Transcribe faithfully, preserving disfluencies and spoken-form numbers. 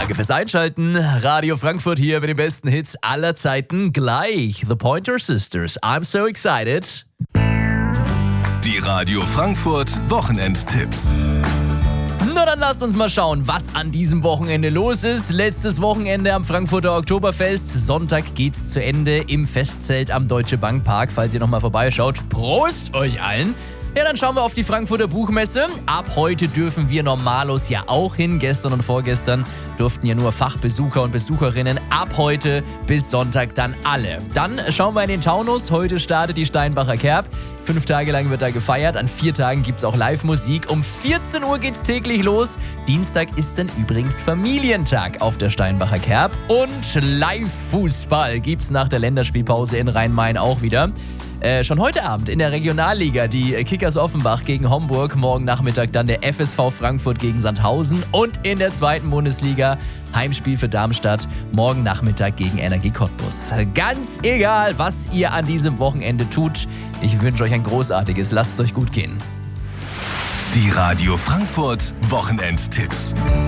Danke fürs Einschalten. Radio Frankfurt hier mit den besten Hits aller Zeiten. Gleich The Pointer Sisters. I'm so excited. Die Radio Frankfurt Wochenendtipps. Na dann lasst uns mal schauen, was an diesem Wochenende los ist. Letztes Wochenende am Frankfurter Oktoberfest. Sonntag geht's zu Ende im Festzelt am Deutsche Bank Park. Falls ihr nochmal vorbeischaut, Prost euch allen. Ja, dann schauen wir auf die Frankfurter Buchmesse. Ab heute dürfen wir Normalos ja auch hin. Gestern und vorgestern durften ja nur Fachbesucher und Besucherinnen. Ab heute bis Sonntag dann alle. Dann schauen wir in den Taunus. Heute startet die Steinbacher Kerb. Fünf Tage lang wird da gefeiert. An vier Tagen gibt's auch Live-Musik. Um vierzehn Uhr geht's täglich los. Dienstag ist dann übrigens Familientag auf der Steinbacher Kerb. Und Live-Fußball gibt's nach der Länderspielpause in Rhein-Main auch wieder. Äh, schon heute Abend in der Regionalliga die Kickers Offenbach gegen Homburg, morgen Nachmittag dann der F S V Frankfurt gegen Sandhausen und in der zweiten Bundesliga Heimspiel für Darmstadt, morgen Nachmittag gegen Energie Cottbus. Ganz egal, was ihr an diesem Wochenende tut, ich wünsche euch ein großartiges, lasst es euch gut gehen. Die Radio Frankfurt Wochenendtipps.